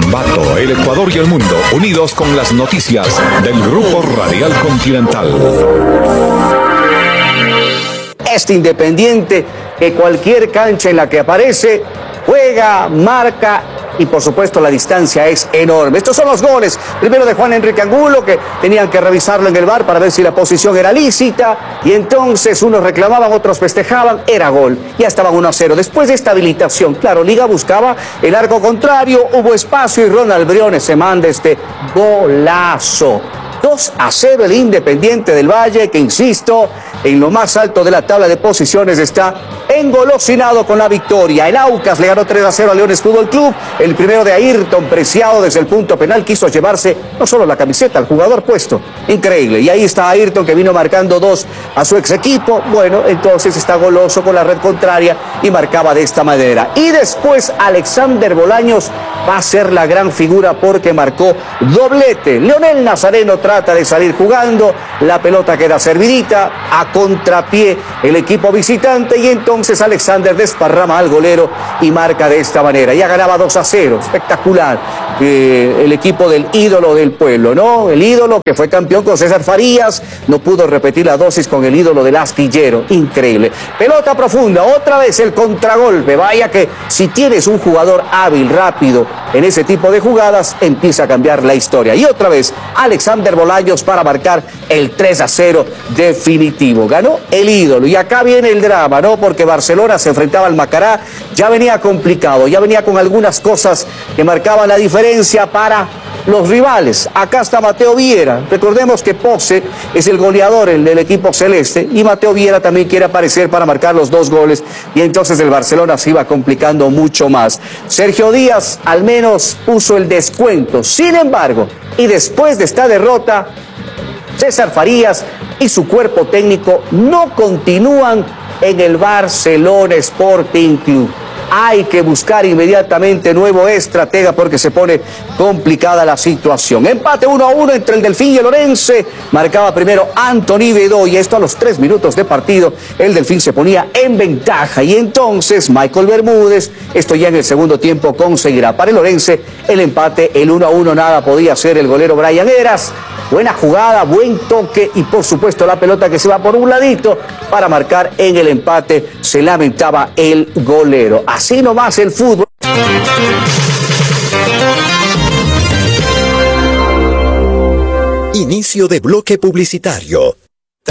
Ambato, el Ecuador y el mundo, unidos con las noticias del Grupo Radial Continental. Este Independiente, que cualquier cancha en la que aparece, juega, marca y por supuesto la distancia es enorme. Estos son los goles. Primero de Juan Enrique Angulo, que tenían que revisarlo en el VAR para ver si la posición era lícita, y entonces unos reclamaban, otros festejaban, era gol. Ya estaban 1-0. Después de esta habilitación, claro, Liga buscaba el arco contrario, hubo espacio y Ronald Briones se manda este golazo. 2-0 el Independiente del Valle, que insisto, en lo más alto de la tabla de posiciones está engolosinado con la victoria. El Aucas le ganó 3-0 a Leones Fútbol Club. El primero de Ayrton Preciado desde el punto penal quiso llevarse no solo la camiseta, al jugador puesto. Increíble. Y ahí está Ayrton, que vino marcando 2 a su ex equipo. Bueno, entonces está goloso con la red contraria y marcaba de esta manera. Y después Alexander Bolaños va a ser la gran figura porque marcó doblete. Leonel Nazareno trata de salir jugando, la pelota queda servidita, a contrapié el equipo visitante, y entonces Alexander desparrama al golero y marca de esta manera. Ya ganaba 2-0, espectacular. El equipo del ídolo del pueblo, ¿no? El ídolo que fue campeón con César Farías, no pudo repetir la dosis con el ídolo del astillero. Increíble. Pelota profunda, otra vez el contragolpe. Vaya que si tienes un jugador hábil, rápido, en ese tipo de jugadas, empieza a cambiar la historia. Y otra vez, Alexander Bolaños para marcar el 3-0 definitivo. Ganó el ídolo. Y acá viene el drama, ¿no? Porque Barcelona se enfrentaba al Macará, ya venía complicado, ya venía con algunas cosas que marcaban la diferencia para los rivales. Acá está Mateo Viera. Recordemos que Pose es el goleador del equipo celeste, y Mateo Viera también quiere aparecer para marcar los 2 goles, y entonces el Barcelona se iba complicando mucho más. Sergio Díaz al menos puso el descuento. Sin embargo, y después de esta derrota, César Farías y su cuerpo técnico no continúan en el Barcelona Sporting Club. Hay que buscar inmediatamente nuevo estratega porque se pone complicada la situación. Empate 1-1 entre el Delfín y el Orense. Marcaba primero Anthony Bedó, y esto a los 3 minutos de partido. El Delfín se ponía en ventaja, y entonces Michael Bermúdez, esto ya en el segundo tiempo, conseguirá para el Orense el empate. El 1-1 nada podía hacer el golero Brian Heras. Buena jugada, buen toque y por supuesto la pelota que se va por un ladito para marcar en el empate. Se lamentaba el golero. Así nomás el fútbol. Inicio de bloque publicitario.